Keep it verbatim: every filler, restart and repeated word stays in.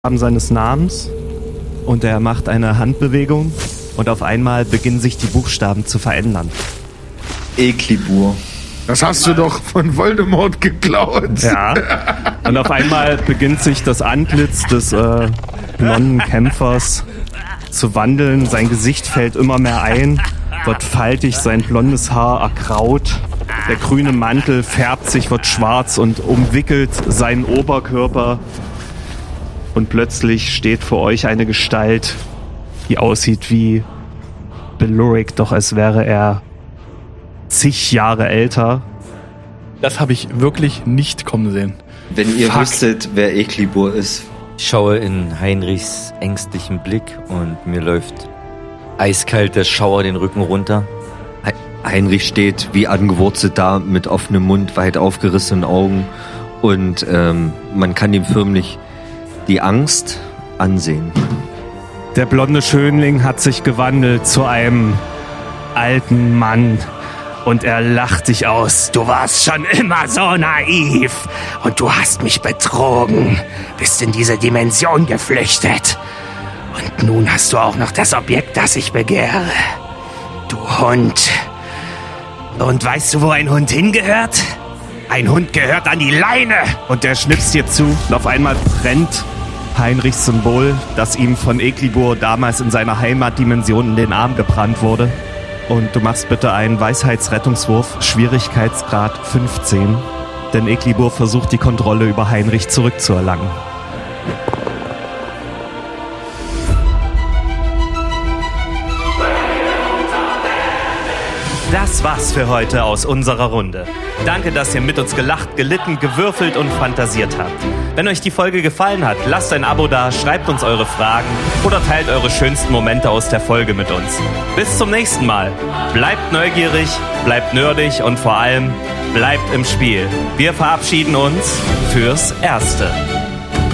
seines Namens und er macht eine Handbewegung und auf einmal beginnen sich die Buchstaben zu verändern. Excalibur. Das hast du doch von Voldemort geklaut. Ja. Und auf einmal beginnt sich das Antlitz des äh, blonden Kämpfers zu wandeln. Sein Gesicht fällt immer mehr ein, wird faltig, sein blondes Haar ergraut. Der grüne Mantel färbt sich, wird schwarz und umwickelt seinen Oberkörper. Und plötzlich steht vor euch eine Gestalt, die aussieht wie Belluric, doch als wäre er zig Jahre älter. Das habe ich wirklich nicht kommen sehen. Wenn ihr Fuck. wüsstet, wer Excalibur ist. Ich schaue in Heinrichs ängstlichen Blick und mir läuft eiskalt der Schauer den Rücken runter. Heinrich steht wie angewurzelt da mit offenem Mund, weit aufgerissenen Augen und ähm, man kann ihm förmlich die Angst ansehen. Der blonde Schönling hat sich gewandelt zu einem alten Mann und er lacht dich aus. Du warst schon immer so naiv und du hast mich betrogen, bist in diese Dimension geflüchtet. Und nun hast du auch noch das Objekt, das ich begehre. Du Hund. Und weißt du, wo ein Hund hingehört? Ein Hund gehört an die Leine. Und der schnipst dir zu und auf einmal brennt Heinrichs Symbol, das ihm von Excalibur damals in seiner Heimatdimension in den Arm gebrannt wurde. Und du machst bitte einen Weisheitsrettungswurf, Schwierigkeitsgrad fünfzehn. Denn Excalibur versucht, die Kontrolle über Heinrich zurückzuerlangen. Das war's für heute aus unserer Runde. Danke, dass ihr mit uns gelacht, gelitten, gewürfelt und fantasiert habt. Wenn euch die Folge gefallen hat, lasst ein Abo da, schreibt uns eure Fragen oder teilt eure schönsten Momente aus der Folge mit uns. Bis zum nächsten Mal. Bleibt neugierig, bleibt nerdig und vor allem bleibt im Spiel. Wir verabschieden uns fürs Erste.